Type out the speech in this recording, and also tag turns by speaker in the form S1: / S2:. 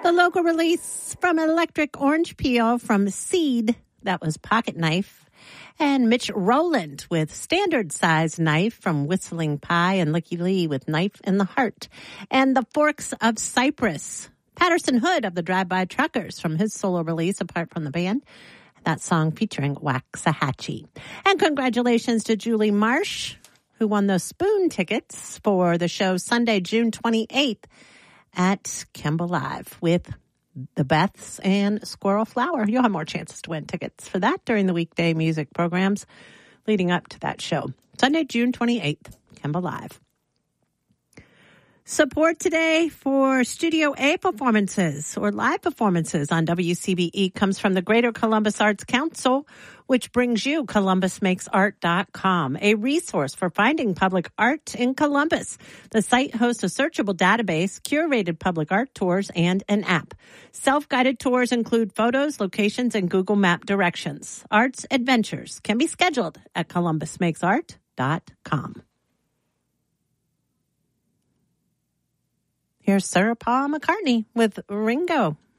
S1: The local release from Electric Orange Peel from Seed, that was Pocket Knife. And Mitch Rowland with Standard Size Knife from Whistling Pie, and Licky Lee with Knife in the Heart. And The Forks of Cypress, Patterson Hood of the Drive-By Truckers from his solo release, Apart from the Band. That song featuring Waxahachie. And congratulations to Julie Marsh, who won those Spoon tickets for the show Sunday, June 28th at Kemba Live with the Beths and Squirrel Flower. You'll have more chances to win tickets for that during the weekday music programs leading up to that show. Sunday, June 28th, Kemba Live. Support today for Studio A performances or live performances on WCBE comes from the Greater Columbus Arts Council, which brings you ColumbusMakesArt.com, a resource for finding public art in Columbus. The site hosts a searchable database, curated public art tours, and an app. Self-guided tours include photos, locations, and Google Map directions. Arts adventures can be scheduled at ColumbusMakesArt.com. Here's Sir Paul McCartney with Ringo.